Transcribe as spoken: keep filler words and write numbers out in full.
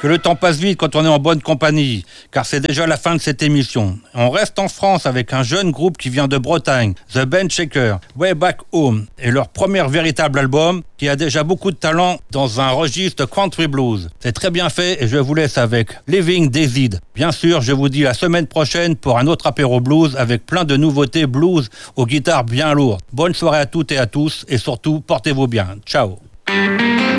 que le temps passe vite quand on est en bonne compagnie, car c'est déjà la fin de cette émission. On reste en France avec un jeune groupe qui vient de Bretagne, The Band Shaker, Way Back Home, et leur premier véritable album qui a déjà beaucoup de talent dans un registre country blues. C'est très bien fait et je vous laisse avec Living Daisy. Bien sûr, je vous dis la semaine prochaine pour un autre apéro blues avec plein de nouveautés blues aux guitares bien lourdes. Bonne soirée à toutes et à tous et surtout, portez-vous bien. Ciao.